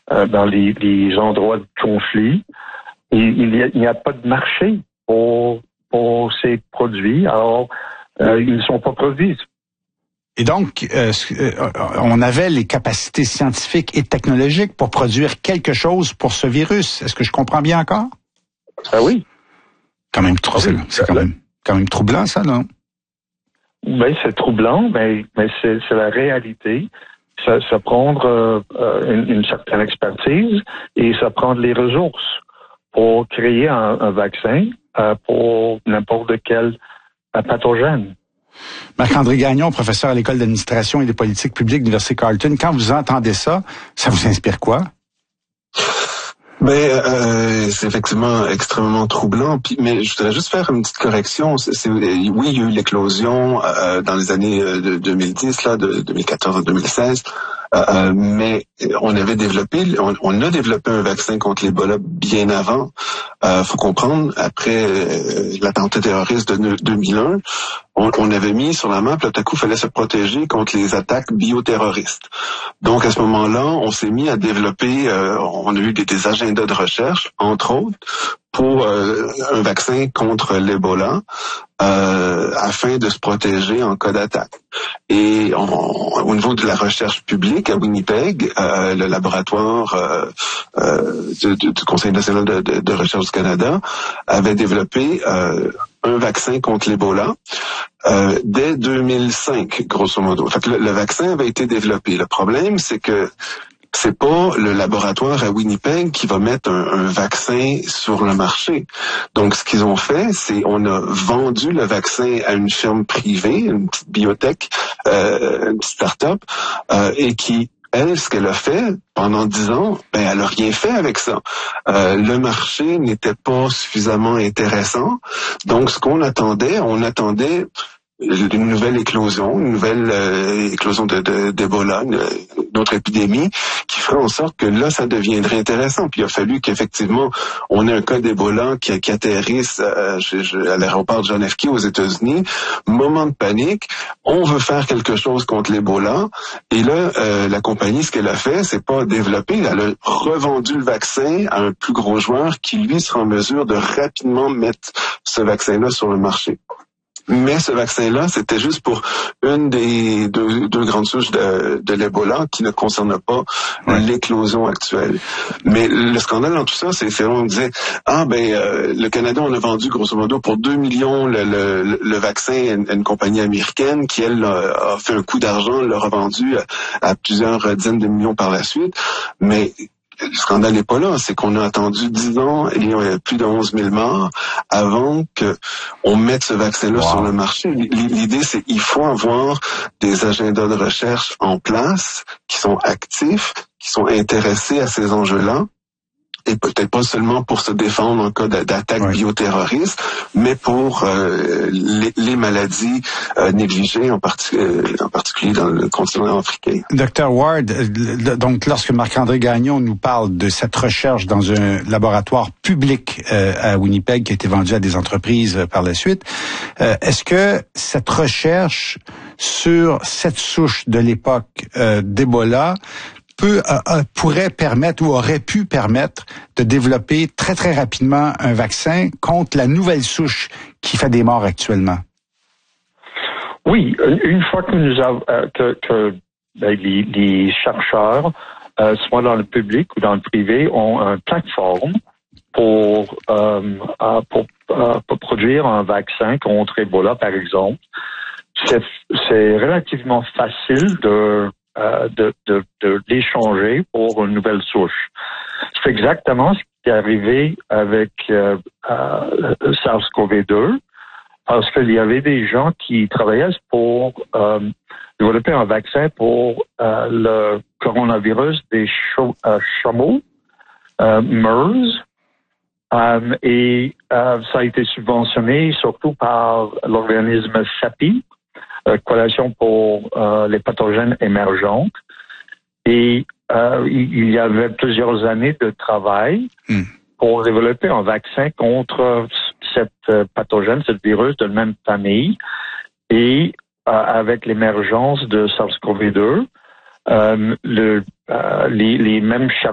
dans les endroits de conflit. Et il n'y a pas de marché pour ces produits, alors ils ne sont pas produits. Et donc, on avait les capacités scientifiques et technologiques pour produire quelque chose pour ce virus. Est-ce que je comprends bien encore? Ah oui. C'est quand même troublant, ça, non? Ben, c'est troublant, mais c'est la réalité. Ça prend une certaine expertise et ça prend les ressources pour créer un vaccin pour n'importe quel pathogène. Marc-André Gagnon, professeur à l'École d'administration et des politiques publiques de l'Université Carleton, quand vous entendez ça, ça vous inspire quoi? C'est effectivement extrêmement troublant. Mais je voudrais juste faire une petite correction. Oui, il y a eu l'éclosion dans les années 2010, là, de 2014 à 2016. Mais on a développé un vaccin contre l'Ebola bien avant. Faut comprendre, après l'attentat terroriste de 2001, on avait mis sur la map, là, tout à coup, il fallait se protéger contre les attaques bioterroristes. Donc, à ce moment-là, on s'est mis à développer, on a eu des agendas de recherche, entre autres, pour un vaccin contre l'Ebola, afin de se protéger en cas d'attaque. Et au niveau de la recherche publique à Winnipeg, le laboratoire du Conseil national de recherche du Canada avait développé un vaccin contre l'Ebola dès 2005, grosso modo. Fait que le vaccin avait été développé. Le problème, c'est que c'est pas le laboratoire à Winnipeg qui va mettre un vaccin sur le marché. Donc, ce qu'ils ont fait, c'est on a vendu le vaccin à une firme privée, une petite biotech, une petite start-up, et qui, elle, ce qu'elle a fait pendant 10 ans, elle a rien fait avec ça. Le marché n'était pas suffisamment intéressant. Donc, ce qu'on attendait, une nouvelle éclosion, d'Ebola, une autre épidémie, qui ferait en sorte que là, ça deviendrait intéressant. Puis il a fallu qu'effectivement, on ait un cas d'Ebola qui atterrisse à l'aéroport de John F. Kennedy aux États-Unis. Moment de panique, on veut faire quelque chose contre l'Ebola. Et là, la compagnie, ce qu'elle a fait, c'est pas développer, elle a revendu le vaccin à un plus gros joueur qui, lui, sera en mesure de rapidement mettre ce vaccin-là sur le marché. Mais ce vaccin-là, c'était juste pour une des deux grandes souches de l'Ebola qui ne concerne pas l'éclosion actuelle. Mais le scandale dans tout ça, c'est on disait le Canada, on a vendu grosso modo pour 2 millions le vaccin à une compagnie américaine qui, elle, a fait un coup d'argent, l'a revendu à plusieurs dizaines de millions par la suite. Mais le scandale n'est pas là, c'est qu'on a attendu 10 ans et plus de 11 000 morts avant qu'on mette ce vaccin-là sur le marché. L'idée, c'est qu'il faut avoir des agendas de recherche en place qui sont actifs, qui sont intéressés à ces enjeux-là. Et peut-être pas seulement pour se défendre en cas d'attaque bioterroriste, mais pour les maladies négligées, en particulier dans le continent africain. Dr. Ward, donc lorsque Marc-André Gagnon nous parle de cette recherche dans un laboratoire public à Winnipeg qui a été vendu à des entreprises par la suite, est-ce que cette recherche sur cette souche de l'époque d'Ebola pourrait permettre ou aurait pu permettre de développer très, très rapidement un vaccin contre la nouvelle souche qui fait des morts actuellement? Oui, une fois que les chercheurs, soit dans le public ou dans le privé, ont une plateforme pour produire un vaccin contre Ebola, par exemple, c'est relativement facile de l'échanger pour une nouvelle souche. C'est exactement ce qui est arrivé avec SARS-CoV-2, parce qu'il y avait des gens qui travaillaient pour développer un vaccin pour le coronavirus des chameaux, MERS, et ça a été subventionné surtout par l'organisme CEPI, Coalition pour les pathogènes émergentes. Et il y avait plusieurs années de travail pour développer un vaccin contre cette pathogène, ce virus de la même famille. Et avec l'émergence de SARS-CoV-2, les mêmes chercheurs